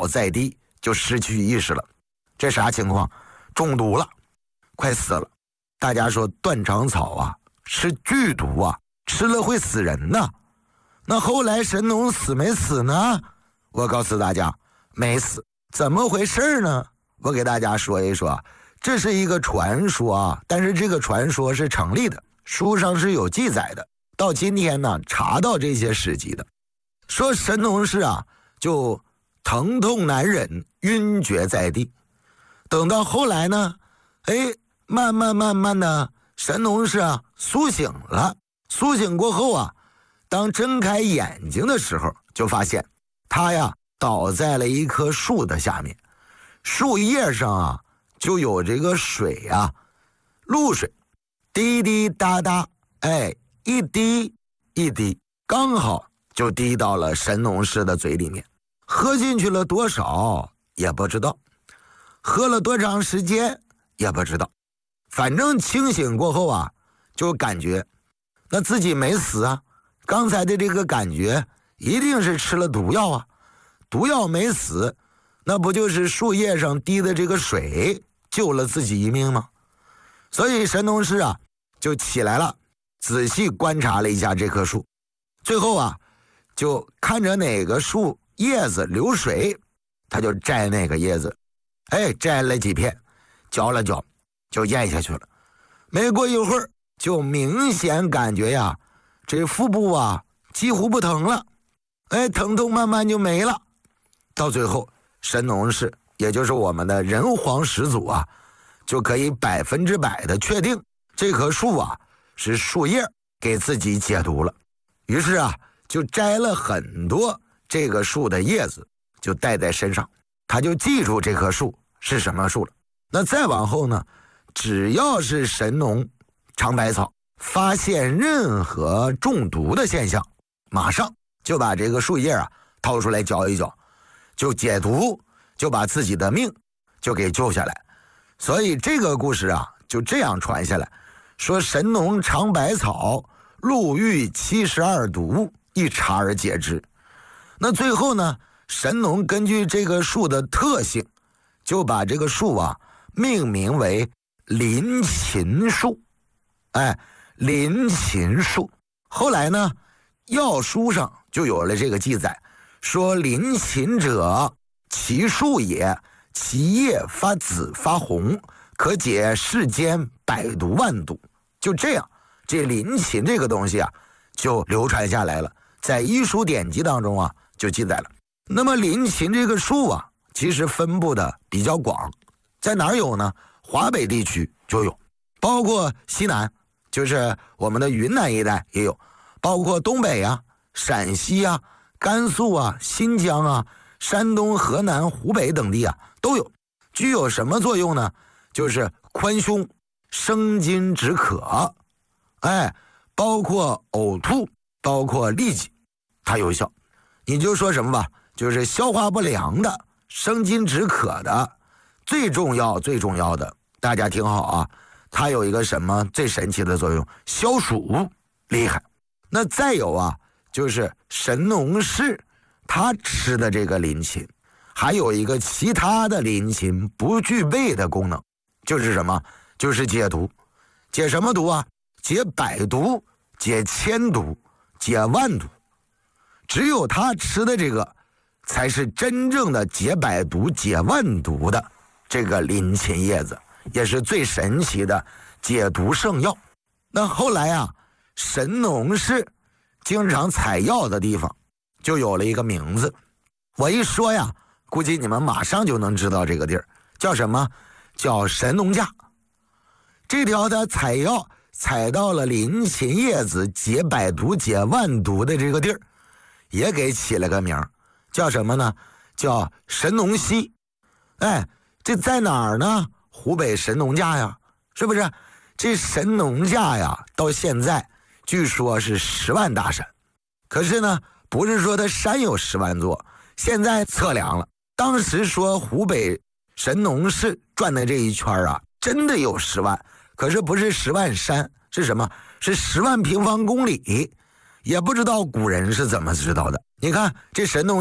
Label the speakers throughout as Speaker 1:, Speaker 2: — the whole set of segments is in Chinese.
Speaker 1: 倒在地，就失去意识了。这啥情况？中毒了，快死了。大家说断肠草啊是剧毒啊，吃了会死人呢。那后来神农死没死呢？我告诉大家，没死。怎么回事呢？我给大家说一说，这是一个传说啊，但是这个传说是成立的，书上是有记载的。到今天呢，查到这些史籍的，说神农氏啊，就疼痛难忍，晕厥在地。等到后来呢，慢慢的，神农氏啊苏醒了。苏醒过后啊，当睁开眼睛的时候，就发现他呀倒在了一棵树的下面，树叶上啊就有这个水啊，露水，滴滴答答，一滴一滴，刚好就滴到了神农氏的嘴里面。喝进去了多少也不知道，喝了多长时间也不知道，反正清醒过后啊，就感觉那自己没死啊，刚才的这个感觉一定是吃了毒药啊，毒药没死，那不就是树叶上滴的这个水救了自己一命吗？所以神农氏啊就起来了，仔细观察了一下这棵树，最后啊就看着哪个树叶子流水，他就摘那个叶子，摘了几片，嚼了嚼，就咽下去了。没过一会儿，就明显感觉呀，这腹部啊几乎不疼了，疼痛慢慢就没了。到最后，神农氏，也就是我们的人皇始祖啊，就可以100%的确定这棵树啊是树叶给自己解毒了。于是啊，就摘了很多这个树的叶子，就带在身上，他就记住这棵树是什么树了。那再往后呢，只要是神农尝百草发现任何中毒的现象，马上就把这个树叶啊掏出来嚼一嚼，就解毒，就把自己的命就给救下来。所以这个故事啊就这样传下来，说神农尝百草，路遇72毒，一查而解之。那最后呢，神农根据这个树的特性，就把这个树啊命名为临禽树。临禽树。后来呢，药书上就有了这个记载，说临禽者，其树也，其叶发紫发红，可解世间百毒万毒。就这样，这临禽这个东西啊就流传下来了，在医书典籍当中啊就记载了。那么临禽这个树啊其实分布的比较广，在哪儿有呢？华北地区就有，包括西南，就是我们的云南一带也有，包括东北啊、陕西啊、甘肃啊、新疆啊、山东、河南、湖北等地啊都有。具有什么作用呢？就是宽胸、生津止渴，包括呕吐，包括痢疾，它有效。你就说什么吧，就是消化不良的、生津止渴的，最重要的，大家听好啊，它有一个什么最神奇的作用？消暑，厉害。那再有啊，就是神农氏他吃的这个临禽，还有一个其他的临禽不具备的功能，就是什么？就是解毒。解什么毒啊？解百毒，解千毒，解万毒。只有他吃的这个才是真正的解百毒解万毒的这个临禽叶子，也是最神奇的解毒圣药。那后来啊，神农氏经常采药的地方就有了一个名字，我一说呀，估计你们马上就能知道这个地儿叫什么，叫神农架。这条他采药采到了临禽叶子解百毒解万毒的这个地儿，也给起了个名，叫什么呢？叫神农溪。这在哪儿呢？湖北神农架呀，是不是？这神农架呀，到现在据说是10万大山。可是呢，不是说它山有10万座，现在测量了，当时说湖北神农氏转的这一圈啊，真的有10万，可是不是10万山，是什么？是10万平方公里。也不知道古人是怎么知道的。你看这神农架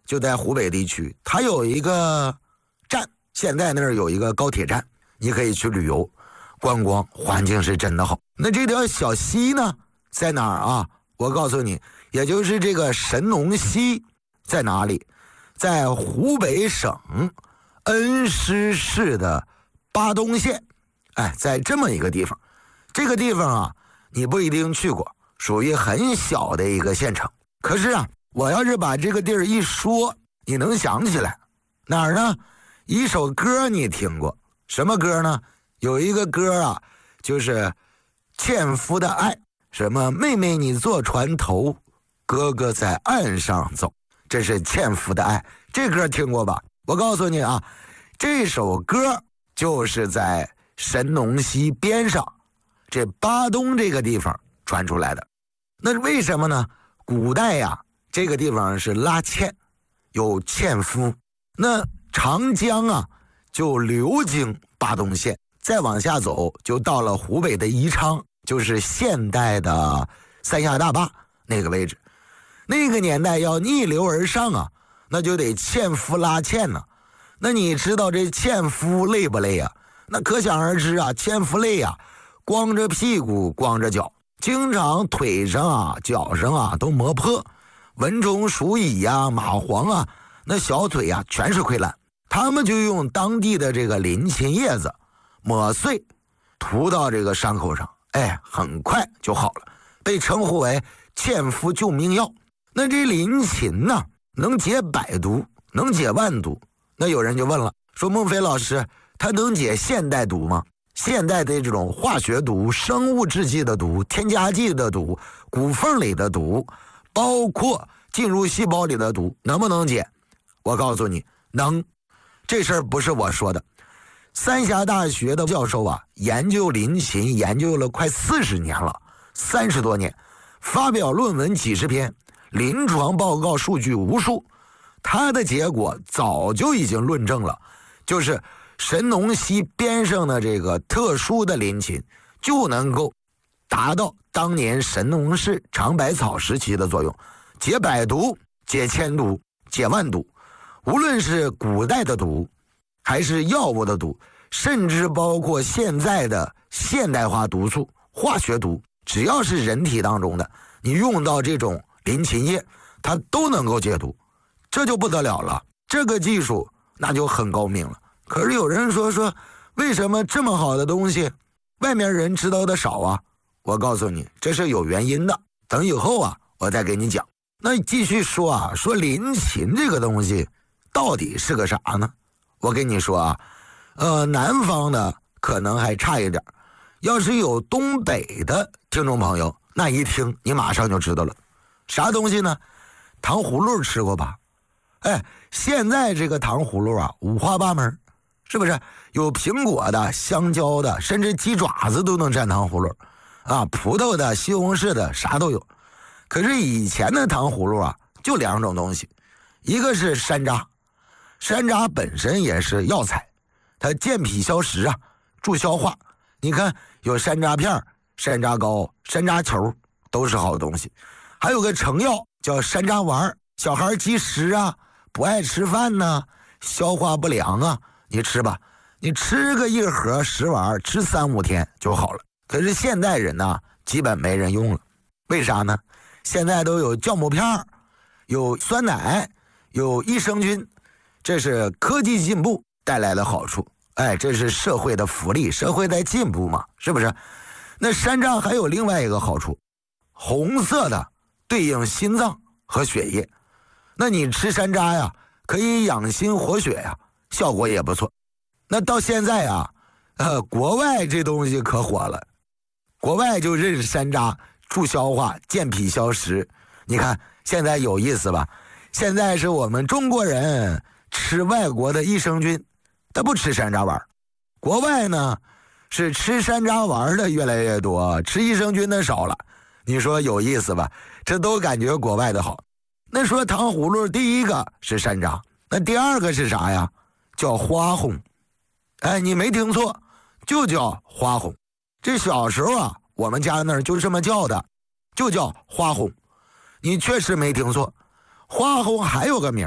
Speaker 1: 就在湖北地区，它有一个站，现在那儿有一个高铁站，你可以去旅游观光，环境是真的好。那这条小溪呢在哪儿啊？我告诉你，也就是这个神农溪在哪里？在湖北省恩施市的巴东县。在这么一个地方。这个地方啊，你不一定去过，属于很小的一个县城。可是啊，我要是把这个地儿一说，你能想起来哪儿呢？一首歌你听过，什么歌呢？有一个歌啊，就是纤夫的爱，什么妹妹你坐船头，哥哥在岸上走，这是纤夫的爱。这歌听过吧？我告诉你啊，这首歌就是在神农溪边上这巴东这个地方传出来的。那为什么呢？古代呀，这个地方是拉纤，有纤夫。那长江啊就流经巴东县，再往下走就到了湖北的宜昌，就是现代的三峡大坝那个位置。那个年代要逆流而上啊，那就得纤夫拉纤呢。那你知道这纤夫累不累啊？那可想而知啊，纤夫累啊，光着屁股光着脚，经常腿上啊脚上啊都磨破，蚊虫鼠蚁呀蚂蟥啊，那小腿啊全是溃烂。他们就用当地的这个林檎叶子抹碎，涂到这个伤口上，很快就好了，被称呼为纤夫救命药。那这林檎呢，能解百毒，能解万毒。那有人就问了，说孟非老师，它能解现代毒吗？现代的这种化学毒、生物制剂的毒、添加剂的毒、骨缝里的毒，包括进入细胞里的毒，能不能解？我告诉你，能。这事儿不是我说的，三峡大学的教授啊，研究林檎研究了快40年了，30多年，发表论文几十篇，临床报告数据无数。他的结果早就已经论证了，就是神农溪边上的这个特殊的林檎就能够达到当年神农氏尝百草时期的作用，解百毒、解千毒、解万毒。无论是古代的毒，还是药物的毒，甚至包括现在的现代化毒素、化学毒，只要是人体当中的，你用到这种林檎叶，它都能够解毒。这就不得了了，这个技术那就很高明了。可是有人说为什么这么好的东西外面人知道的少啊？我告诉你，这是有原因的，等以后啊我再给你讲。那继续说啊，说林檎这个东西到底是个啥呢？我跟你说啊，南方的可能还差一点，要是有东北的听众朋友，那一听你马上就知道了。啥东西呢？糖葫芦吃过吧？现在这个糖葫芦啊，五花八门，是不是？有苹果的、香蕉的，甚至鸡爪子都能蘸糖葫芦啊，葡萄的、西红柿的，啥都有。可是以前的糖葫芦啊，就2种东西，一个是山楂，山楂本身也是药材，它健脾消食啊，助消化。你看有山楂片、山楂糕、山楂球，都是好东西。还有个成药叫山楂丸，小孩积食啊，不爱吃饭呢，消化不良啊，你吃吧，你吃个1盒10丸，吃3-5天就好了。可是现代人呢，基本没人用了，为啥呢？现在都有酵母片，有酸奶，有益生菌，这是科技进步带来的好处。这是社会的福利，社会在进步嘛，是不是？那山楂还有另外一个好处，红色的对应心脏和血液，那你吃山楂呀，可以养心活血呀，效果也不错。那到现在啊，国外这东西可火了，国外就认识山楂助消化、健脾消食。你看现在有意思吧？现在是我们中国人吃外国的益生菌，他不吃山楂丸。国外呢是吃山楂丸的越来越多，吃益生菌的少了。你说有意思吧？这都感觉国外的好。那说糖葫芦，第一个是山楂，那第二个是啥呀？叫花红。你没听错，就叫花红。这小时候啊，我们家那儿就这么叫的，就叫花红。你确实没听错，花红还有个名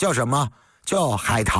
Speaker 1: 叫什么？叫海棠。